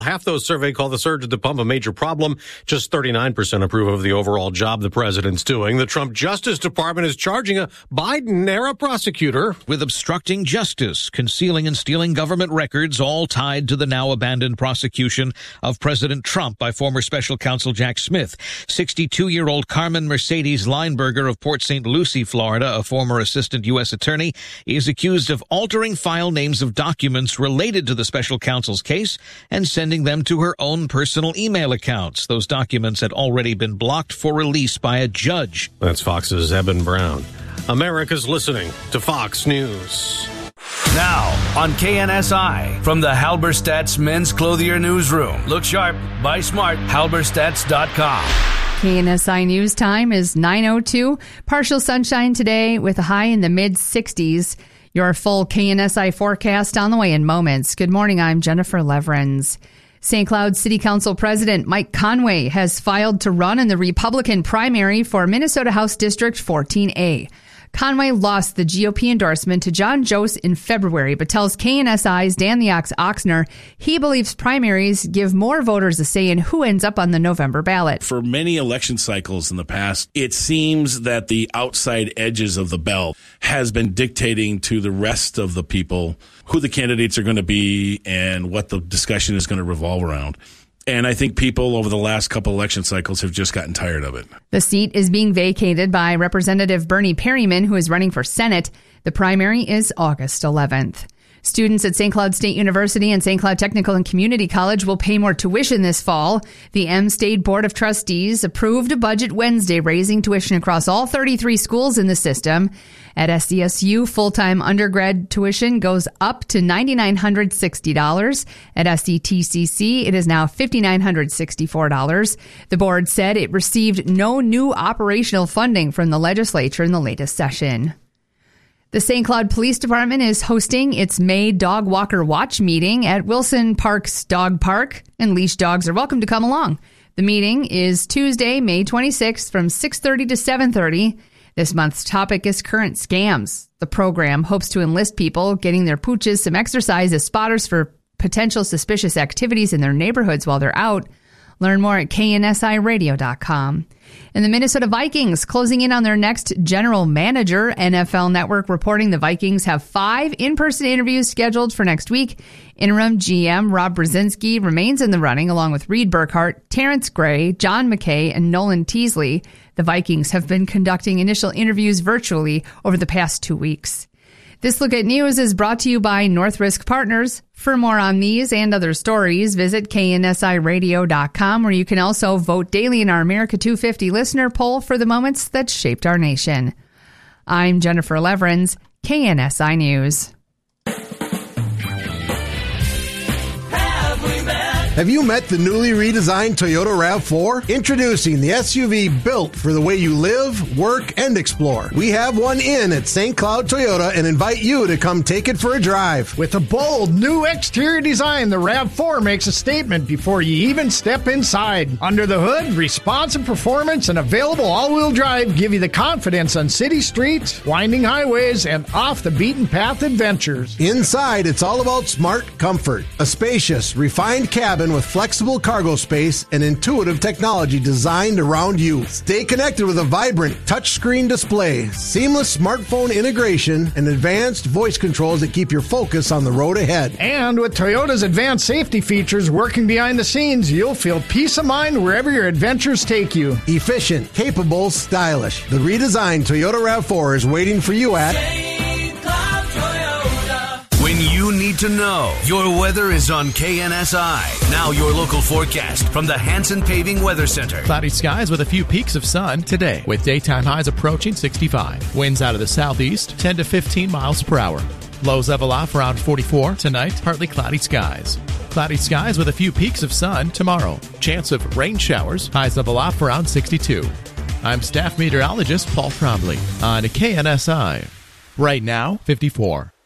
Half those surveyed call the surge at the pump a major problem. Just 39% approve of the overall job the president's doing. The Trump Justice Department is charging a Biden-era prosecutor with obstructing justice, concealing and stealing government records, all tied to the now abandoned prosecution of President Trump by former special counsel Jack Smith. 62-year-old Carmen Mercedes Lineberger of Port St. Lucie, Florida, a former assistant U.S. attorney, is accused of altering file names of documents related to the special counsel's case and sending them to her own personal email accounts. Those documents had already been blocked for release by a judge. That's Fox's Eben Brown. America's listening to Fox News. Now on KNSI from the Halberstadt's Men's Clothier Newsroom. Look sharp, buy smart, halberstats.com. KNSI News time is 9:02. Partial sunshine today with a high in the mid-60s. Your full KNSI forecast on the way in moments. Good morning, I'm Jennifer Leverins. St. Cloud City Council President Mike Conway has filed to run in the Republican primary for Minnesota House District 14A. Conway lost the GOP endorsement to John Jost in February, but tells KNSI's Dan the Ox Oxner he believes primaries give more voters a say in who ends up on the November ballot. For many election cycles in the past, it seems that the outside edges of the belt has been dictating to the rest of the people who the candidates are going to be and what the discussion is going to revolve around. And I think people over the last couple election cycles have just gotten tired of it. The seat is being vacated by Representative Bernie Perryman, who is running for Senate. The primary is August 11th. Students at St. Cloud State University and St. Cloud Technical and Community College will pay more tuition this fall. The M State Board of Trustees approved a budget Wednesday raising tuition across all 33 schools in the system. At SDSU, full-time undergrad tuition goes up to $9,960. At SCTCC, it is now $5,964. The board said it received no new operational funding from the legislature in the latest session. The St. Cloud Police Department is hosting its May Dog Walker Watch meeting at Wilson Park's Dog Park, and leash dogs are welcome to come along. The meeting is Tuesday, May 26th from 6:30 to 7:30. This month's topic is current scams. The program hopes to enlist people getting their pooches some exercise as spotters for potential suspicious activities in their neighborhoods while they're out. Learn more at KNSIRadio.com. And the Minnesota Vikings closing in on their next general manager. NFL Network reporting the Vikings have 5 in-person interviews scheduled for next week. Interim GM Rob Brzezinski remains in the running along with Reed Burkhardt, Terrence Gray, John McKay, and Nolan Teasley. The Vikings have been conducting initial interviews virtually over the past 2 weeks. This Look at News is brought to you by North Risk Partners. For more on these and other stories, visit KNSIRadio.com, where you can also vote daily in our America 250 listener poll for the moments that shaped our nation. I'm Jennifer Leverins, KNSI News. Have you met the newly redesigned Toyota RAV4? Introducing the SUV built for the way you live, work, and explore. We have one in at St. Cloud Toyota and invite you to come take it for a drive. With a bold new exterior design, the RAV4 makes a statement before you even step inside. Under the hood, responsive performance and available all-wheel drive give you the confidence on city streets, winding highways, and off-the-beaten-path adventures. Inside, it's all about smart comfort. A spacious, refined cabin with flexible cargo space and intuitive technology designed around you. Stay connected with a vibrant touchscreen display, seamless smartphone integration, and advanced voice controls that keep your focus on the road ahead. And with Toyota's advanced safety features working behind the scenes, you'll feel peace of mind wherever your adventures take you. Efficient, capable, stylish. The redesigned Toyota RAV4 is waiting for you at When you need to know, your weather is on KNSI. Now your local forecast from the Hanson Paving Weather Center. Cloudy skies with a few peaks of sun today, with daytime highs approaching 65. Winds out of the southeast, 10 to 15 miles per hour. Lows level off around 44. Tonight, partly cloudy skies. Cloudy skies with a few peaks of sun tomorrow. Chance of rain showers, highs level off around 62. I'm staff meteorologist Paul Trombley on KNSI. Right now, 54.